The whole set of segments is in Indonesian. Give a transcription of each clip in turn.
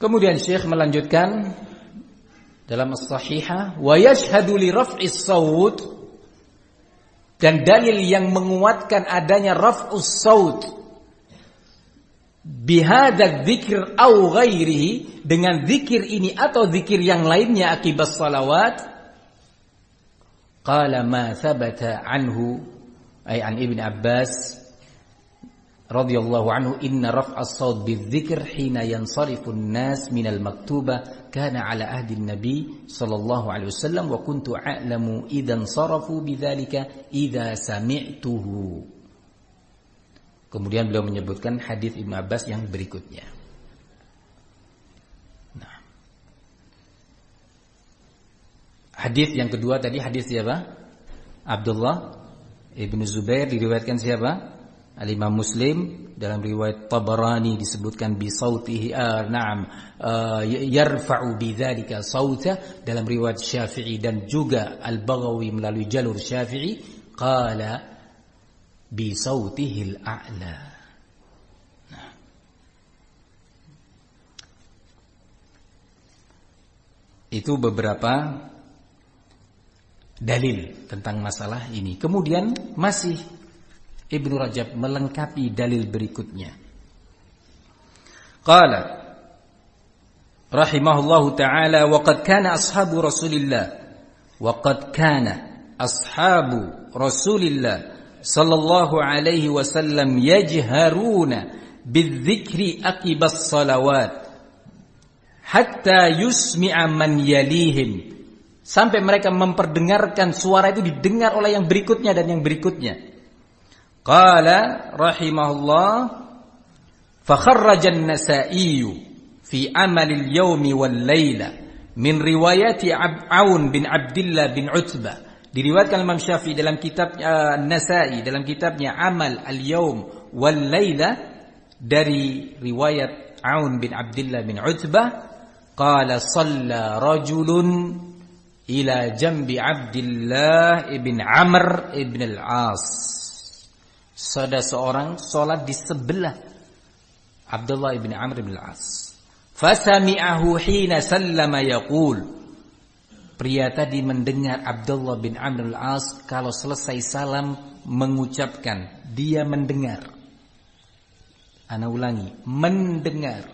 Kemudian Syekh melanjutkan dalam as-sahihah, wa yashhadu li raf'is saut, dan dalil yang menguatkan adanya raf'us saut bihadza dzikr au ghairihi, dengan zikir ini atau zikir yang lainnya akibat salawat. Qala ma thabata anhu ay an Ibn Abbas radhiyallahu anhu, inna raf'as saut bidzikr hina yansarifu an-nas min al-maktubah kana ala ahdi an-nabi sallallahu alaihi wasallam wa kuntu a'lamu idzan sarafu bidzalika idza sami'tuhu. Kemudian beliau menyebutkan hadis Ibnu Abbas yang berikutnya. Nah, hadis yang kedua tadi hadis siapa? Abdullah ibnu Zubair, diriwayatkan siapa? Al-Imam Muslim. Dalam riwayat Tabarani disebutkan bi sautihi, yarfa'u bidzalika sauta. Dalam riwayat Syafi'i dan juga Al-Baghawi melalui jalur Syafi'i, qala bi sautihil a'la. Nah, itu beberapa dalil tentang masalah ini. Kemudian masih Ibnu Rajab melengkapi dalil berikutnya. Qala rahimahullahu ta'ala, wa qad kana ashabu Rasulillah sallallahu alaihi wasallam yajharuna bidzikri aqibas salawat hatta yusmi'a man yalihim, sampai mereka memperdengarkan suara itu didengar oleh yang berikutnya dan yang berikutnya. Qala rahimahullah, fa kharraja an-Nasa'i fi amal al-yawmi wal layla min riwayati Aun bin Abdullah bin Utbah. Diriwayatkan Imam Syafi'i dalam kitab An-Nasa'i dalam kitabnya Amal al-Yawm wal Layla dari riwayat Aun bin Abdullah bin Utbah, qala shalla rajulun ila jambi Abdullah ibn Amr ibn al-As. Ada seorang salat di sebelah Abdullah ibn Amr ibn al-As. Fasami'ahu hina sallama yaqul, pria tadi mendengar Abdullah bin Amr al-As kalau selesai salam mengucapkan, dia mendengar. Ana ulangi, mendengar.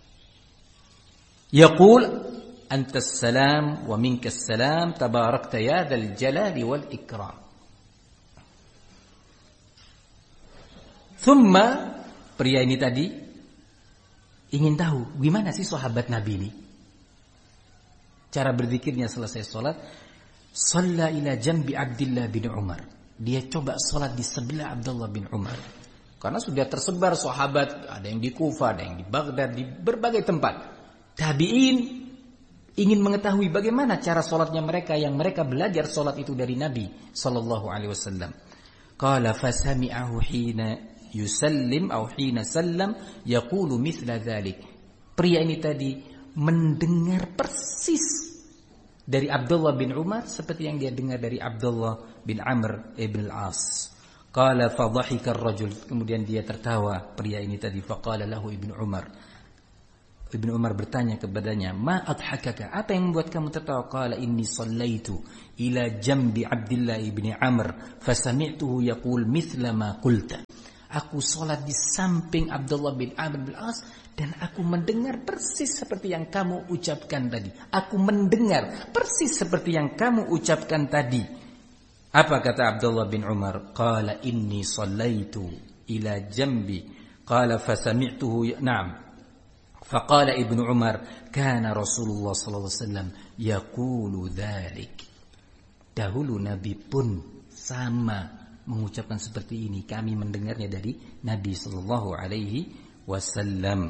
Yaqul antas salam wa minkas salam tabarakta ya dzal jalali wal ikram. Thumma, pria ini tadi ingin tahu gimana sih sahabat Nabi ini cara berzikirnya selesai sholat. Shalla ila jambi Abdullah bin Umar, dia coba sholat di sebelah Abdullah bin Umar, karena sudah tersebar sahabat, ada yang di Kufah, ada yang di Baghdad, di berbagai tempat. Tabi'in ingin mengetahui bagaimana cara sholatnya mereka yang mereka belajar sholat itu dari Nabi sallallahu alaihi wasallam. Qala fasami'ahu hina yusallim atau hina sallam yaqulu mithla dzalik. Pria ini tadi mendengar persis dari Abdullah bin Umar seperti yang dia dengar dari Abdullah bin Amr ibn al-As. Qala fa dhahika ar-rajul, kemudian dia tertawa pria ini tadi. Faqala lahu Ibnu Umar, Ibnu Umar bertanya kepadanya, ma adhakaka, apa yang membuat kamu tertawa? Qala inni sallaitu ila jambi Abdullah ibn Amr fasami'tuhu yaqul mithla ma qulta. Aku sholat di samping Abdullah bin Amr bin As dan aku mendengar persis seperti yang kamu ucapkan tadi. Aku mendengar persis seperti yang kamu ucapkan tadi. Apa kata Abdullah bin Umar? Qala inni sallaitu ila jambi. Qala fasami'tuhu na'am. Faqala Ibnu Umar, kana Rasulullah sallallahu alaihi wasallam yaqulu dzalik. Dahulu Nabi pun sama mengucapkan seperti ini. Kami mendengarnya dari Nabi sallallahu alaihi wasallam.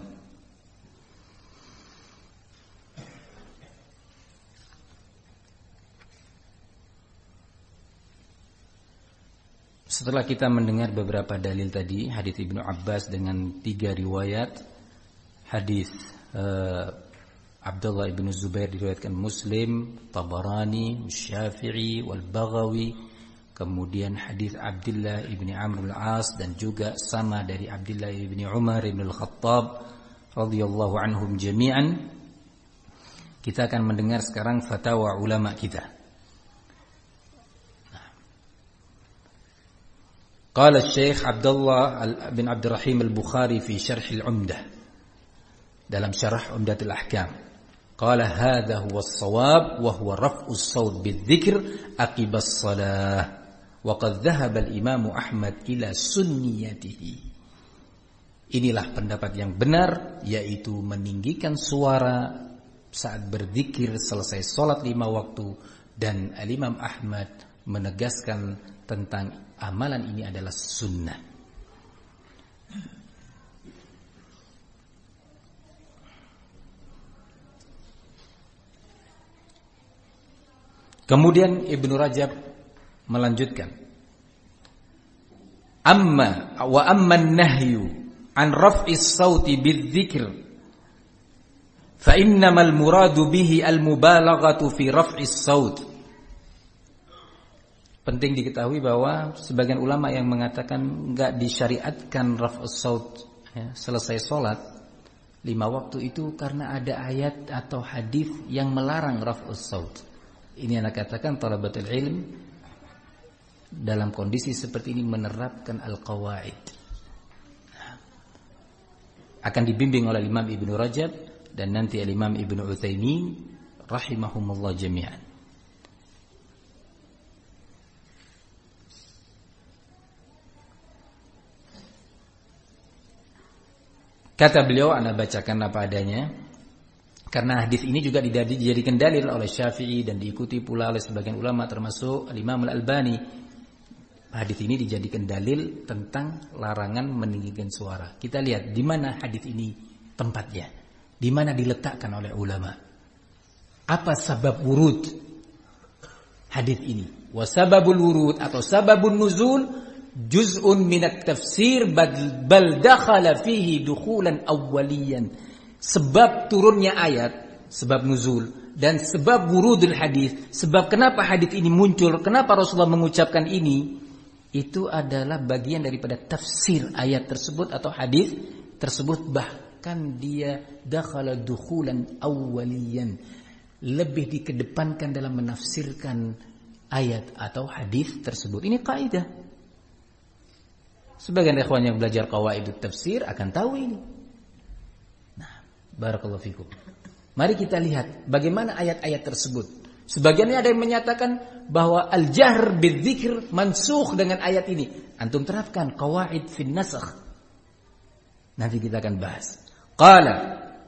Setelah kita mendengar beberapa dalil tadi, hadis Ibnu Abbas dengan 3 riwayat, hadis Abdullah ibn Zubair diriwayatkan Muslim, Tabarani, Syafi'i, wal Baghawi, kemudian hadis Abdullah ibn Amr al-As dan juga sama dari Abdullah ibn Umar ibn al-Khattab radhiyallahu anhum jami'an. Kita akan mendengar sekarang fatwa ulama kita. Qala Syekh Abdullah bin Abdurrahim Al-Bukhari fi Syarh Al-Umdah, dalam syarah Umdatul Ahkam, qala hadha huwa as-shawab wa huwa raf'u as-sawt bil-dzikr aqib as-shalah wa qad dhahaba al-Imam Ahmad ila sunniyatihi. Inilah pendapat yang benar, yaitu meninggikan suara saat berzikir selesai salat 5 waktu, dan Al-Imam Ahmad menegaskan tentang amalan ini adalah sunnah. Kemudian Ibnu Rajab melanjutkan, amma an-nahyu an raf'is sauti bidzikr fa innamal muradu bihi al-mubalaghatu fi raf'is saut. Penting diketahui bahwa sebagian ulama yang mengatakan enggak disyariatkan raf'us saut selesai sholat 5 waktu itu karena ada ayat atau hadis yang melarang raf'us saut. Ini yang katakan thalabatul ilm dalam kondisi seperti ini menerapkan al-qawaid. Akan dibimbing oleh Imam Ibnu Rajab dan nanti Imam Ibnu Utsaimin rahimahumullah jami'an. Kata beliau, ana bacakan apa adanya, karena hadis ini juga dijadikan dalil oleh Syafi'i dan diikuti pula oleh sebagian ulama termasuk Imam Al-Albani. Hadis ini dijadikan dalil tentang larangan meninggikan suara. Kita lihat di mana hadis ini tempatnya, di mana diletakkan oleh ulama. Apa sabab wurud hadis ini? Wa sababul wurud atau sababun nuzul juz'un minat tafsir bal dakhala fihi dukhulan awwaliyan. Sebab turunnya ayat, sebab nuzul, dan sebab wurudul hadis, sebab kenapa hadis ini muncul, kenapa Rasulullah mengucapkan ini, itu adalah bagian daripada tafsir ayat tersebut atau hadis tersebut. Bahkan dia dakhala dukhulan awwaliyan, lebih dikedepankan dalam menafsirkan ayat atau hadis tersebut. Ini kaidah. Sebagian ikhwan yang belajar qawaidut tafsir akan tahu ini. Nah, barakallahu fikum. Mari kita lihat bagaimana ayat-ayat tersebut. Sebagiannya ada yang menyatakan bahwa al-jahr bidzikr mansukh dengan ayat ini. Antum terapkan qawaid fin nasakh. Nanti kita akan bahas. Qala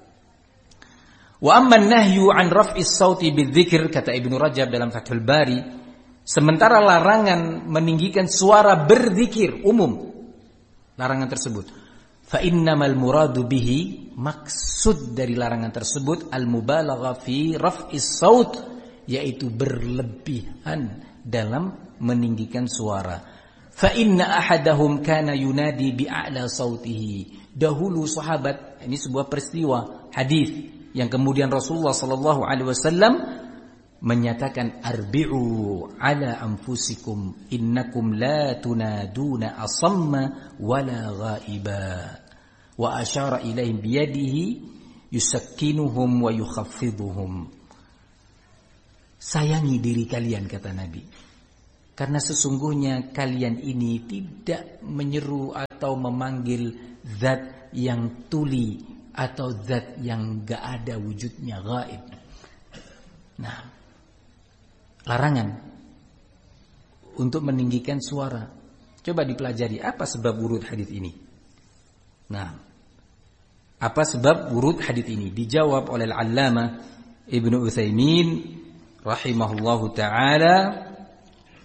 wa amma an-nahyu an raf'is sauti bidzikr, kata Ibnu Rajab dalam Fathul Bari, sementara larangan meninggikan suara berzikir umum, larangan tersebut, fa innamal muradu bihi, maksud dari larangan tersebut, al-mubalagha fi raf'is saut, yaitu berlebihan dalam meninggikan suara. Fa inna ahadahum kana yunadi bi'a'la sautihi. Dahulu sahabat, ini sebuah peristiwa hadis yang kemudian Rasulullah sallallahu alaihi wasallam menyatakan, arbi'u ala anfusikum innakum la tunaduna asamma wala ghaiba, wa asyara ilaihim biyadihi yusakkinuhum wa yukhaffiduhum. Sayangi diri kalian, kata Nabi, karena sesungguhnya kalian ini tidak menyeru atau memanggil zat yang tuli atau zat yang gak ada wujudnya, gaib. Nah, larangan untuk meninggikan suara. Coba dipelajari apa sebab wurud hadis ini. Nah, apa sebab wurud hadis ini? Dijawab oleh Al-Allamah Ibnu Utsaimin rahimahullahu taala